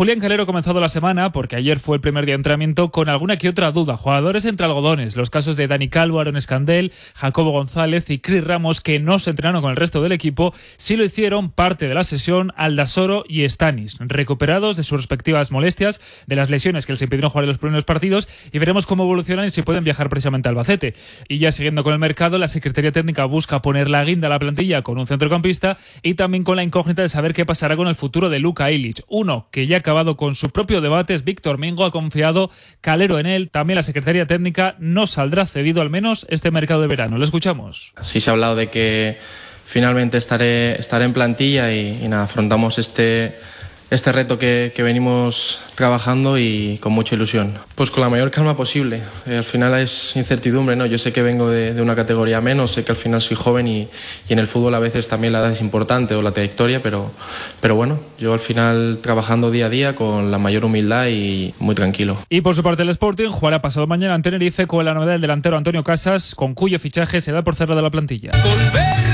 Julián Calero ha comenzado la semana, porque ayer fue el primer día de entrenamiento, con alguna que otra duda. Jugadores entre algodones, los casos de Dani Calvo, Aaron Escandel, Jacobo González y Cris Ramos, que no se entrenaron con el resto del equipo, sí lo hicieron parte de la sesión Aldasoro y Stanis, recuperados de sus respectivas molestias, de las lesiones que les impidieron jugar en los primeros partidos, y veremos cómo evolucionan y si pueden viajar precisamente a Albacete. Y ya siguiendo con el mercado, la Secretaría Técnica busca poner la guinda a la plantilla con un centrocampista y también con la incógnita de saber qué pasará con el futuro de Luka Ilić. Uno que ya ha acabado con su propio debate es Víctor Mingo, ha confiado Calero en él. También la Secretaría Técnica no saldrá cedido al menos este mercado de verano. Lo escuchamos. Sí se ha hablado de que finalmente estaré en plantilla y nada, afrontamos este reto que venimos trabajando y con mucha ilusión. Pues con la mayor calma posible. Al final es incertidumbre, ¿no? Yo sé que vengo de una categoría menos, sé que al final soy joven y en el fútbol a veces también la edad es importante o la trayectoria, pero bueno, yo al final trabajando día a día con la mayor humildad y muy tranquilo. Y por su parte el Sporting jugará pasado mañana en Tenerife con la novedad del delantero Antonio Casas, con cuyo fichaje se da por cerrada la plantilla.